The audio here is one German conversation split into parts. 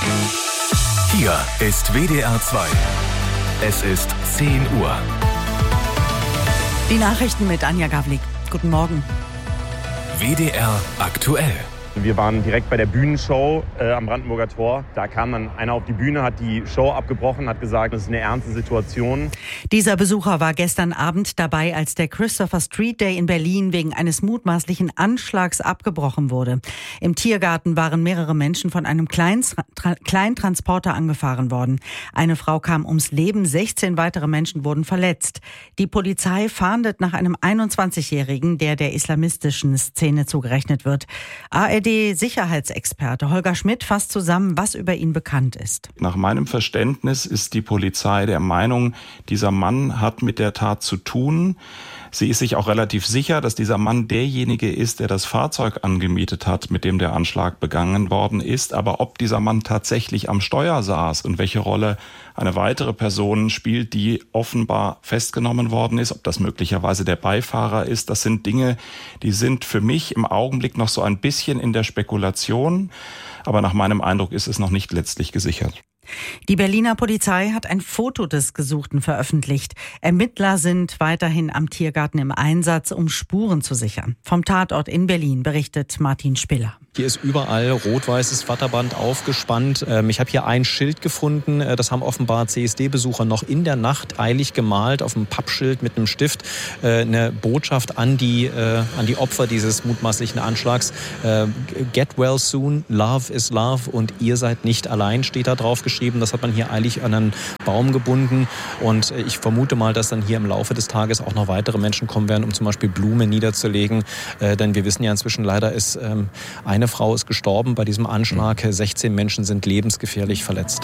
Hier ist WDR 2. Es ist 10 Uhr. Die Nachrichten mit Anja Gavlik. Guten Morgen. WDR aktuell. Wir waren direkt bei der Bühnenshow am Brandenburger Tor. Da kam dann einer auf die Bühne, hat die Show abgebrochen, hat gesagt, das ist eine ernste Situation. Dieser Besucher war gestern Abend dabei, als der Christopher Street Day in Berlin wegen eines mutmaßlichen Anschlags abgebrochen wurde. Im Tiergarten waren mehrere Menschen von einem Kleintransporter angefahren worden. Eine Frau kam ums Leben, 16 weitere Menschen wurden verletzt. Die Polizei fahndet nach einem 21-Jährigen, der islamistischen Szene zugerechnet wird. ARD-Sicherheitsexperte Holger Schmidt fasst zusammen, was über ihn bekannt ist. Nach meinem Verständnis ist die Polizei der Meinung, dieser Mann hat mit der Tat zu tun. Sie ist sich auch relativ sicher, dass dieser Mann derjenige ist, der das Fahrzeug angemietet hat, mit dem der Anschlag begangen worden ist. Aber ob dieser Mann tatsächlich am Steuer saß und welche Rolle eine weitere Person spielt, die offenbar festgenommen worden ist, ob das möglicherweise der Beifahrer ist, das sind Dinge, die sind für mich im Augenblick noch so ein bisschen in der Spekulation. Aber nach meinem Eindruck ist es noch nicht letztlich gesichert. Die Berliner Polizei hat ein Foto des Gesuchten veröffentlicht. Ermittler sind weiterhin am Tiergarten im Einsatz, um Spuren zu sichern. Vom Tatort in Berlin berichtet Martin Spiller. Hier ist überall rot-weißes Flatterband aufgespannt. Ich habe hier ein Schild gefunden. Das haben offenbar CSD-Besucher noch in der Nacht eilig gemalt auf einem Pappschild mit einem Stift. Eine Botschaft an die Opfer dieses mutmaßlichen Anschlags. Get well soon, love is love und ihr seid nicht allein, steht da drauf geschrieben. Das hat man hier eilig an einen Baum gebunden. Und ich vermute mal, dass dann hier im Laufe des Tages auch noch weitere Menschen kommen werden, um zum Beispiel Blumen niederzulegen. Denn wir wissen ja inzwischen leider, eine Frau ist gestorben bei diesem Anschlag. 16 Menschen sind lebensgefährlich verletzt.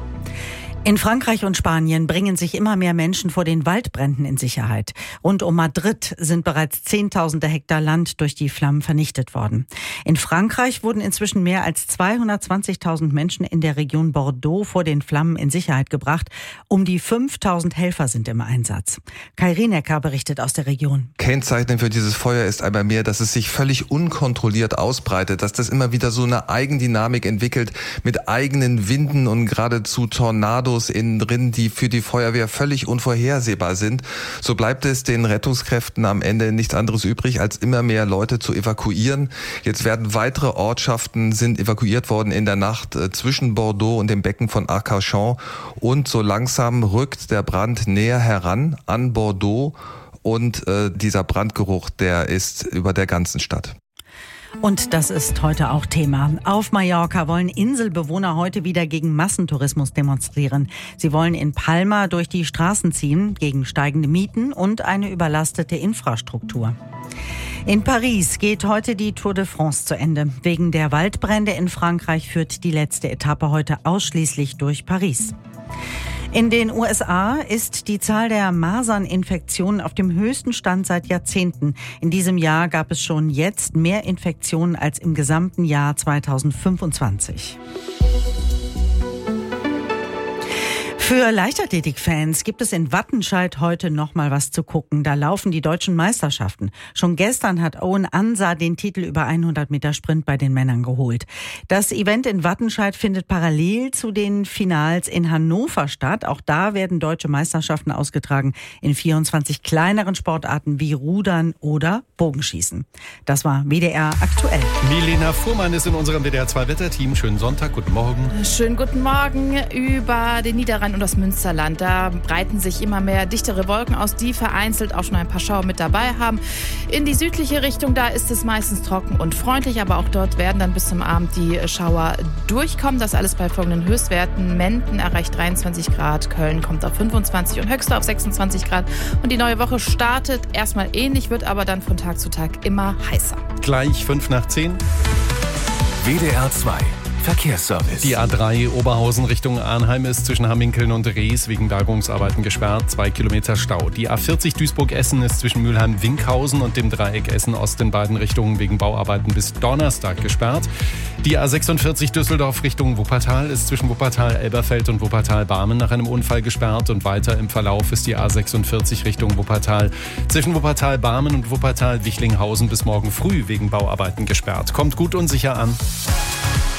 In Frankreich und Spanien bringen sich immer mehr Menschen vor den Waldbränden in Sicherheit. Rund um Madrid sind bereits Zehntausende Hektar Land durch die Flammen vernichtet worden. In Frankreich wurden inzwischen mehr als 220.000 Menschen in der Region Bordeaux vor den Flammen in Sicherheit gebracht. Um die 5.000 Helfer sind im Einsatz. Kai Rienecker berichtet aus der Region. Kennzeichnend für dieses Feuer ist einmal mehr, dass es sich völlig unkontrolliert ausbreitet, dass das immer wieder so eine Eigendynamik entwickelt mit eigenen Winden und geradezu Tornados innen drin, die für die Feuerwehr völlig unvorhersehbar sind. So bleibt es den Rettungskräften am Ende nichts anderes übrig, als immer mehr Leute zu evakuieren. Jetzt werden weitere Ortschaften sind evakuiert worden in der Nacht zwischen Bordeaux und dem Becken von Arcachon. Und so langsam rückt der Brand näher heran an Bordeaux. Und dieser Brandgeruch, der ist über der ganzen Stadt. Und das ist heute auch Thema. Auf Mallorca wollen Inselbewohner heute wieder gegen Massentourismus demonstrieren. Sie wollen in Palma durch die Straßen ziehen, gegen steigende Mieten und eine überlastete Infrastruktur. In Paris geht heute die Tour de France zu Ende. Wegen der Waldbrände in Frankreich führt die letzte Etappe heute ausschließlich durch Paris. In den USA ist die Zahl der Maserninfektionen auf dem höchsten Stand seit Jahrzehnten. In diesem Jahr gab es schon jetzt mehr Infektionen als im gesamten Jahr 2025. Für Leichtathletik-Fans gibt es in Wattenscheid heute noch mal was zu gucken. Da laufen die deutschen Meisterschaften. Schon gestern hat Owen Ansa den Titel über 100 Meter Sprint bei den Männern geholt. Das Event in Wattenscheid findet parallel zu den Finals in Hannover statt. Auch da werden deutsche Meisterschaften ausgetragen in 24 kleineren Sportarten wie Rudern oder Bogenschießen. Das war WDR aktuell. Milena Fuhrmann ist in unserem WDR 2 Wetterteam. Schönen Sonntag, guten Morgen. Schönen guten Morgen über den Niederrhein und das Münsterland. Da breiten sich immer mehr dichtere Wolken aus, die vereinzelt auch schon ein paar Schauer mit dabei haben. In die südliche Richtung, da ist es meistens trocken und freundlich, aber auch dort werden dann bis zum Abend die Schauer durchkommen. Das alles bei folgenden Höchstwerten. Menden erreicht 23 Grad, Köln kommt auf 25 und Höchster auf 26 Grad. Und die neue Woche startet erstmal ähnlich, wird aber dann von Tag zu Tag immer heißer. Gleich 5:10. WDR 2 Verkehrsservice. Die A3 Oberhausen Richtung Arnheim ist zwischen Hamminkeln und Rees wegen Bergungsarbeiten gesperrt. 2 Kilometer Stau. Die A40 Duisburg-Essen ist zwischen Mülheim-Winkhausen und dem Dreieck Essen-Ost in beiden Richtungen wegen Bauarbeiten bis Donnerstag gesperrt. Die A46 Düsseldorf Richtung Wuppertal ist zwischen Wuppertal-Elberfeld und Wuppertal-Barmen nach einem Unfall gesperrt. Und weiter im Verlauf ist die A46 Richtung Wuppertal zwischen Wuppertal-Barmen und Wuppertal-Wichlinghausen bis morgen früh wegen Bauarbeiten gesperrt. Kommt gut und sicher an.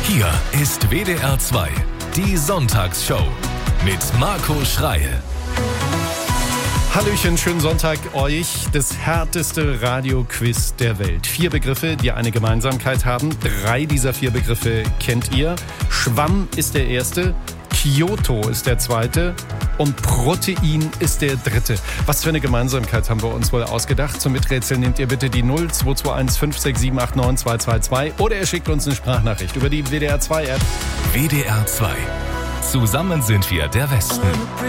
Hier ist WDR 2, die Sonntagsshow mit Marco Schreil. Hallöchen, schönen Sonntag euch. Das härteste Radioquiz der Welt. 4 Begriffe, die eine Gemeinsamkeit haben. 3 dieser 4 Begriffe kennt ihr. Schwamm ist der erste, Kyoto ist der zweite und Protein ist der dritte. Was für eine Gemeinsamkeit haben wir uns wohl ausgedacht? Zum Miträtseln nehmt ihr bitte die 0221 56789 222 oder ihr schickt uns eine Sprachnachricht über die WDR 2 App. WDR 2. Zusammen sind wir der Westen.